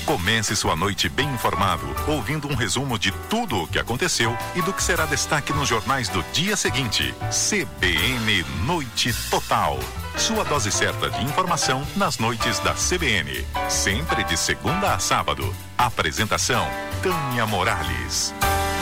Comece sua noite bem informado, ouvindo um resumo de tudo o que aconteceu e do que será destaque nos jornais do dia seguinte. CBN Noite Total. Sua dose certa de informação nas noites da CBN. Sempre de segunda a sábado. Apresentação: Tânia Morales.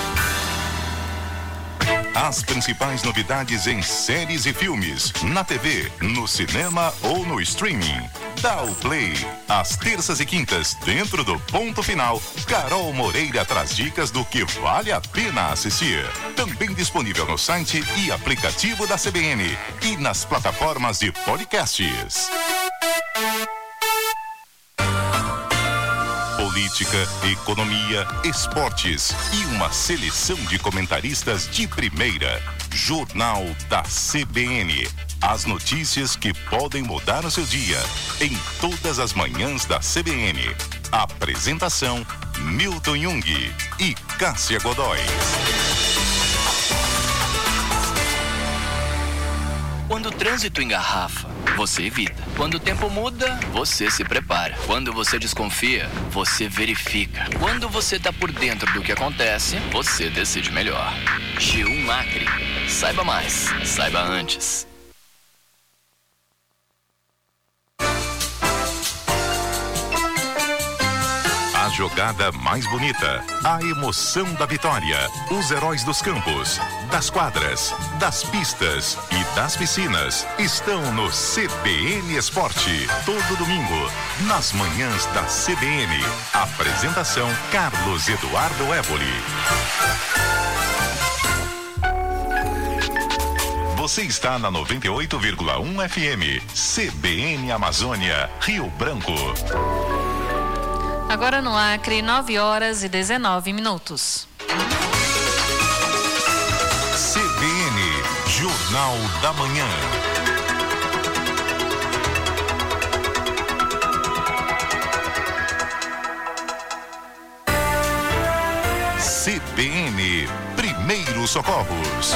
As principais novidades em séries e filmes, na TV, no cinema ou no streaming. Dá o play. Às terças e quintas, dentro do Ponto Final, Carol Moreira traz dicas do que vale a pena assistir. Também disponível no site e aplicativo da CBN e nas plataformas de podcasts. Política, economia, esportes e uma seleção de comentaristas de primeira. Jornal da CBN. As notícias que podem mudar o seu dia. Em todas as manhãs da CBN. Apresentação: Milton Jung e Cássia Godoy. Quando o trânsito engarrafa, você evita. Quando o tempo muda, você se prepara. Quando você desconfia, você verifica. Quando você está por dentro do que acontece, você decide melhor. G1 Acre. Saiba mais. Saiba antes. A jogada mais bonita, a emoção da vitória, os heróis dos campos, das quadras, das pistas e das piscinas estão no CBN Esporte. Todo domingo, nas manhãs da CBN. Apresentação: Carlos Eduardo Évoli. Você está na 98,1 FM, CBN Amazônia, Rio Branco. Agora no Acre, 9h19. CBN, Jornal da Manhã. CBN, Primeiros Socorros.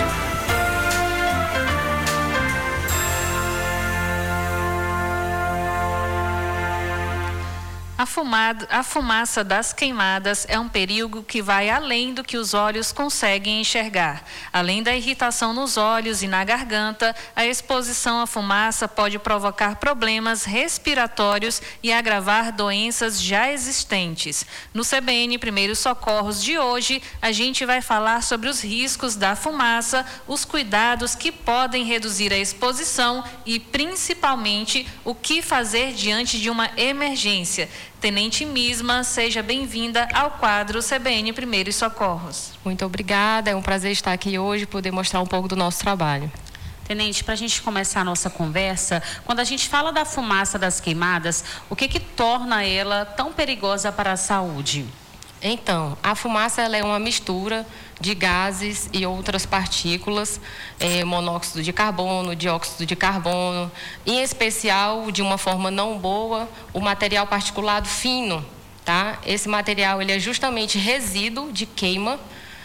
A fumaça das queimadas é um perigo que vai além do que os olhos conseguem enxergar. Além da irritação nos olhos e na garganta, a exposição à fumaça pode provocar problemas respiratórios e agravar doenças já existentes. No CBN Primeiros Socorros de hoje, a gente vai falar sobre os riscos da fumaça, os cuidados que podem reduzir a exposição e, principalmente, o que fazer diante de uma emergência. Tenente Misma, seja bem-vinda ao quadro CBN Primeiros Socorros. Muito obrigada, é um prazer estar aqui hoje e poder mostrar um pouco do nosso trabalho. Tenente, para a gente começar a nossa conversa, quando a gente fala da fumaça das queimadas, o que torna ela tão perigosa para a saúde? Então, a fumaça ela é uma mistura de gases e outras partículas, monóxido de carbono, dióxido de carbono, em especial, de uma forma não boa, o material particulado fino, tá? Esse material ele é justamente resíduo de queima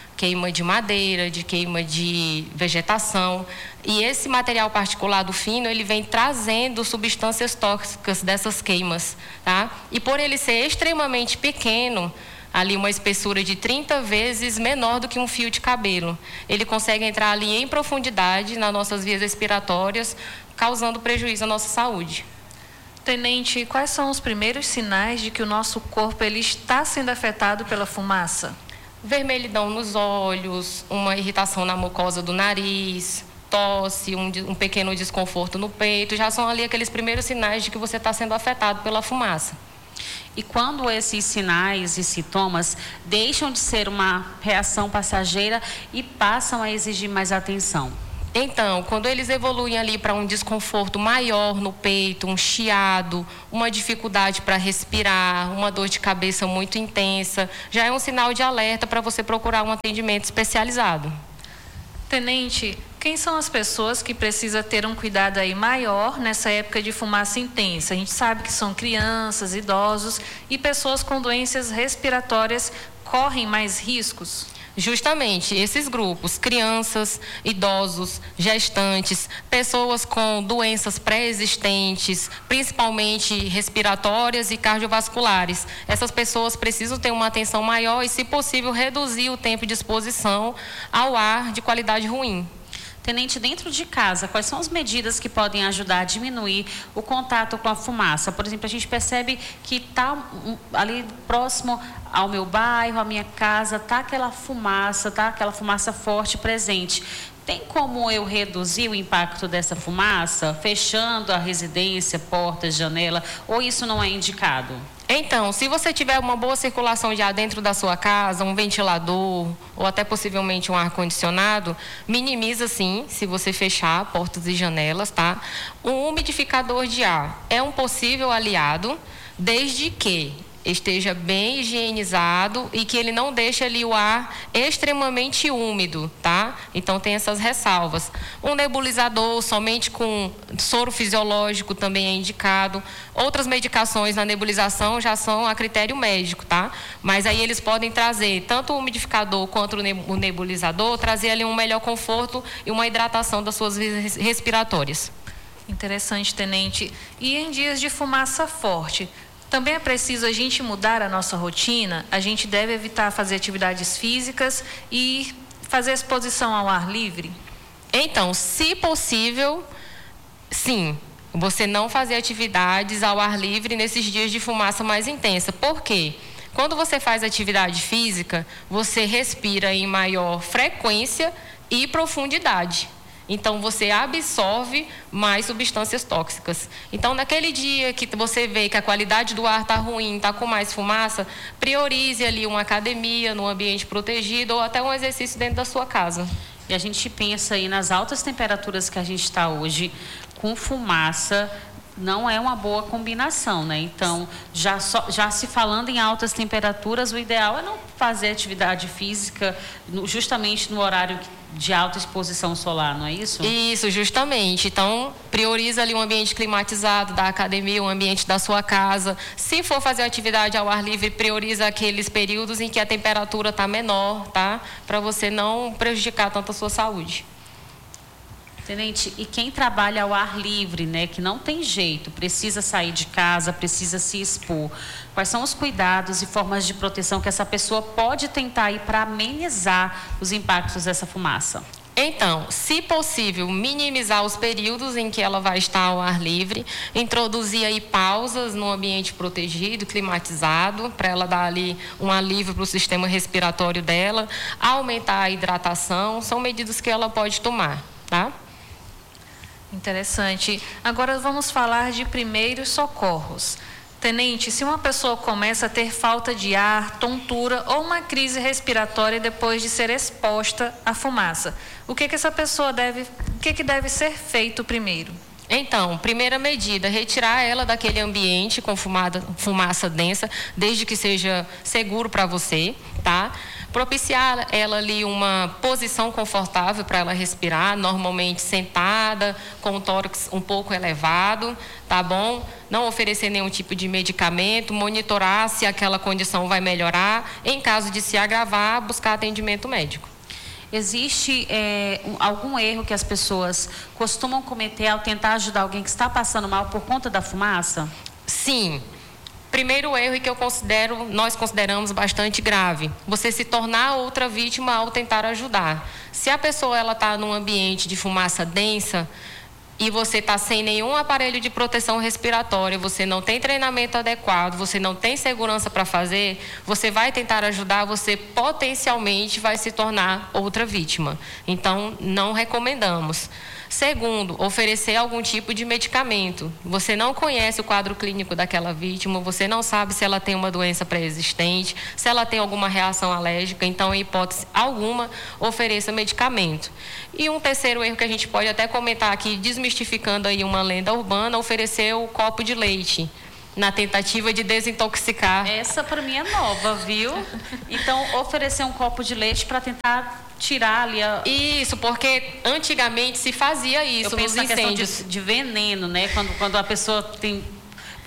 de madeira, de queima de vegetação, e esse material particulado fino, ele vem trazendo substâncias tóxicas dessas queimas, tá? E por ele ser extremamente pequeno, ali uma espessura de 30 vezes menor do que um fio de cabelo. Ele consegue entrar ali em profundidade nas nossas vias respiratórias, causando prejuízo à nossa saúde. Tenente, quais são os primeiros sinais de que o nosso corpo ele está sendo afetado pela fumaça? Vermelhidão nos olhos, uma irritação na mucosa do nariz, tosse, um pequeno desconforto no peito, já são ali aqueles primeiros sinais de que você está sendo afetado pela fumaça. E quando esses sinais e sintomas deixam de ser uma reação passageira e passam a exigir mais atenção? Então, quando eles evoluem ali para um desconforto maior no peito, um chiado, uma dificuldade para respirar, uma dor de cabeça muito intensa, já é um sinal de alerta para você procurar um atendimento especializado. Tenente, quem são as pessoas que precisam ter um cuidado aí maior nessa época de fumaça intensa? A gente sabe que são crianças, idosos e pessoas com doenças respiratórias correm mais riscos? Justamente esses grupos, crianças, idosos, gestantes, pessoas com doenças pré-existentes, principalmente respiratórias e cardiovasculares. Essas pessoas precisam ter uma atenção maior e, se possível, reduzir o tempo de exposição ao ar de qualidade ruim. Tenente, dentro de casa, quais são as medidas que podem ajudar a diminuir o contato com a fumaça? Por exemplo, a gente percebe que está ali próximo ao meu bairro, à minha casa, está aquela fumaça forte presente. Tem como eu reduzir o impacto dessa fumaça, fechando a residência, portas, janela, ou isso não é indicado? Então, se você tiver uma boa circulação de ar dentro da sua casa, um ventilador ou até possivelmente um ar-condicionado, minimiza sim, se você fechar portas e janelas, tá? Um umidificador de ar é um possível aliado, desde que esteja bem higienizado e que ele não deixe ali o ar extremamente úmido, tá? Então tem essas ressalvas. Um nebulizador somente com soro fisiológico também é indicado. Outras medicações na nebulização já são a critério médico, tá? Mas aí eles podem trazer, tanto o umidificador quanto o nebulizador, trazer ali um melhor conforto e uma hidratação das suas vias respiratórias. Interessante, tenente. E em dias de fumaça forte, também é preciso a gente mudar a nossa rotina? A gente deve evitar fazer atividades físicas e fazer exposição ao ar livre? Então, se possível, sim, você não fazer atividades ao ar livre nesses dias de fumaça mais intensa. Por quê? Quando você faz atividade física, você respira em maior frequência e profundidade. Então, você absorve mais substâncias tóxicas. Então, naquele dia que você vê que a qualidade do ar está ruim, está com mais fumaça, priorize ali uma academia, num ambiente protegido ou até um exercício dentro da sua casa. E a gente pensa aí nas altas temperaturas que a gente está hoje, com fumaça, não é uma boa combinação, né? Então, já se falando em altas temperaturas, o ideal é não fazer atividade física justamente no horário de alta exposição solar, não é isso? Isso, justamente. Então, prioriza ali um ambiente climatizado da academia, um ambiente da sua casa. Se for fazer atividade ao ar livre, prioriza aqueles períodos em que a temperatura está menor, tá? Para você não prejudicar tanto a sua saúde. Tenente, e quem trabalha ao ar livre, né, que não tem jeito, precisa sair de casa, precisa se expor, quais são os cuidados e formas de proteção que essa pessoa pode tentar aí para amenizar os impactos dessa fumaça? Então, se possível, minimizar os períodos em que ela vai estar ao ar livre, introduzir aí pausas no ambiente protegido, climatizado, para ela dar ali um alívio para o sistema respiratório dela, aumentar a hidratação, são medidas que ela pode tomar, tá? Interessante. Agora vamos falar de primeiros socorros. Tenente, se uma pessoa começa a ter falta de ar, tontura ou uma crise respiratória depois de ser exposta à fumaça, o que essa pessoa deve ser feito primeiro? Então, primeira medida, retirar ela daquele ambiente com fumaça densa, desde que seja seguro para você, tá? Propiciar ela ali uma posição confortável para ela respirar, normalmente sentada, com o tórax um pouco elevado, tá bom? Não oferecer nenhum tipo de medicamento, monitorar se aquela condição vai melhorar. Em caso de se agravar, buscar atendimento médico. Existe algum erro que as pessoas costumam cometer ao tentar ajudar alguém que está passando mal por conta da fumaça? Sim. Primeiro erro e que nós consideramos bastante grave, você se tornar outra vítima ao tentar ajudar. Se a pessoa está num ambiente de fumaça densa e você está sem nenhum aparelho de proteção respiratória, você não tem treinamento adequado, você não tem segurança para fazer, você vai tentar ajudar, você potencialmente vai se tornar outra vítima. Então, não recomendamos. Segundo, oferecer algum tipo de medicamento. Você não conhece o quadro clínico daquela vítima, você não sabe se ela tem uma doença pré-existente, se ela tem alguma reação alérgica, então, em hipótese alguma, ofereça medicamento. E um terceiro erro que a gente pode até comentar aqui, desmistificando aí uma lenda urbana, oferecer o copo de leite, na tentativa de desintoxicar. Essa para mim é nova, viu? Então, oferecer um copo de leite para tentar tirar ali a... Isso, porque antigamente se fazia isso nos incêndios. Eu penso na questão de veneno, né? Quando a pessoa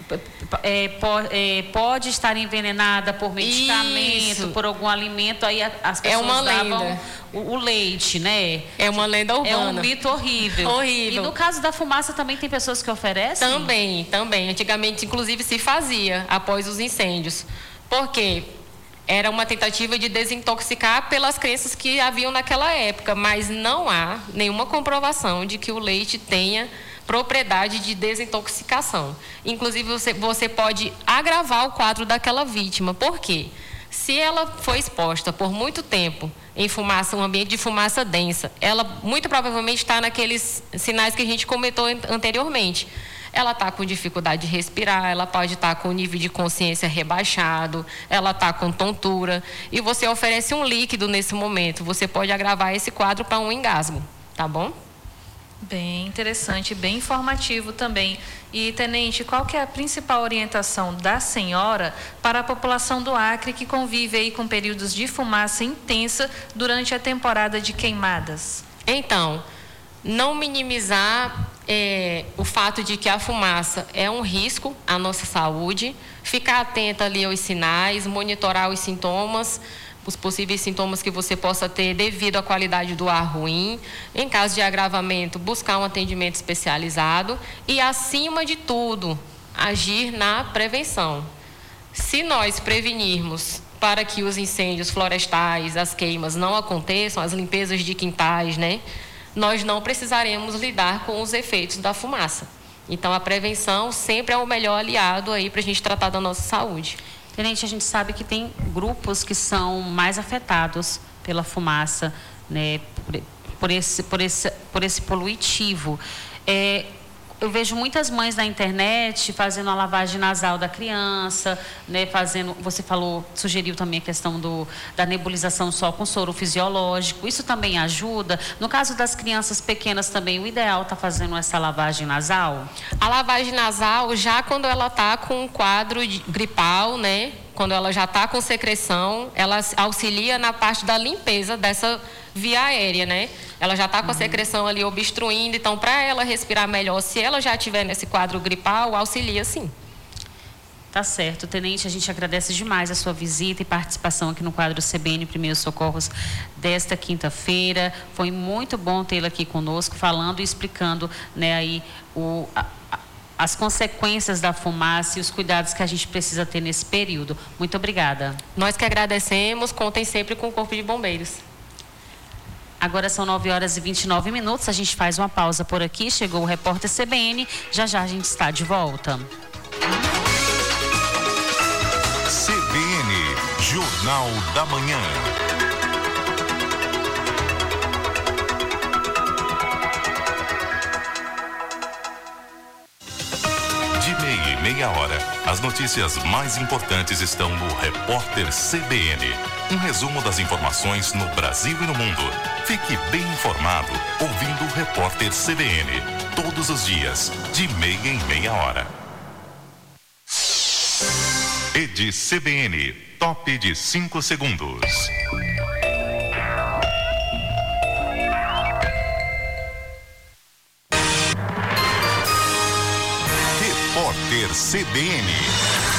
pode estar envenenada por medicamento, Isso. por algum alimento, aí as pessoas uma davam lenda. o leite, né? É uma lenda urbana. É um mito horrível. Horrível. E no caso da fumaça também tem pessoas que oferecem? Também. Antigamente, inclusive, se fazia após os incêndios. Por quê? Era uma tentativa de desintoxicar pelas crenças que haviam naquela época, mas não há nenhuma comprovação de que o leite tenha propriedade de desintoxicação. Inclusive, você pode agravar o quadro daquela vítima. Por quê? Se ela foi exposta por muito tempo em fumaça, um ambiente de fumaça densa, ela muito provavelmente está naqueles sinais que a gente comentou anteriormente. Ela está com dificuldade de respirar, ela pode estar com nível de consciência rebaixado, ela está com tontura, e você oferece um líquido nesse momento, você pode agravar esse quadro para um engasgo, tá bom? Bem interessante, bem informativo também. E, tenente, qual que é a principal orientação da senhora para a população do Acre que convive aí com períodos de fumaça intensa durante a temporada de queimadas? Então, não minimizar o fato de que a fumaça é um risco à nossa saúde, ficar atenta ali aos sinais, monitorar os sintomas, os possíveis sintomas que você possa ter devido à qualidade do ar ruim. Em caso de agravamento, buscar um atendimento especializado e, acima de tudo, agir na prevenção. Se nós prevenirmos para que os incêndios florestais, as queimas não aconteçam, as limpezas de quintais, né? Nós não precisaremos lidar com os efeitos da fumaça. Então, a prevenção sempre é o melhor aliado aí para a gente tratar da nossa saúde. Tenente, a gente sabe que tem grupos que são mais afetados pela fumaça, né, por esse poluitivo. Eu vejo muitas mães na internet fazendo a lavagem nasal da criança, né, você sugeriu também a questão da nebulização só com soro fisiológico. Isso também ajuda? No caso das crianças pequenas também, o ideal está fazendo essa lavagem nasal? A lavagem nasal, já quando ela está com um quadro gripal, né, quando ela já está com secreção, ela auxilia na parte da limpeza dessa via aérea, né? Ela já está com a secreção ali obstruindo, então para ela respirar melhor, se ela já estiver nesse quadro gripal, auxilia sim. Tá certo, tenente, a gente agradece demais a sua visita e participação aqui no quadro CBN Primeiros Socorros desta quinta-feira. Foi muito bom tê-la aqui conosco, falando e explicando, né, aí as consequências da fumaça e os cuidados que a gente precisa ter nesse período. Muito obrigada. Nós que agradecemos, contem sempre com o Corpo de Bombeiros. Agora são 9h29, a gente faz uma pausa por aqui, chegou o repórter CBN, já a gente está de volta. CBN, Jornal da Manhã. De meia hora, as notícias mais importantes estão no Repórter CBN. Um resumo das informações no Brasil e no mundo. Fique bem informado ouvindo o Repórter CBN. Todos os dias, de meia em meia hora. Rede CBN, top de 5 segundos. Repórter CBN.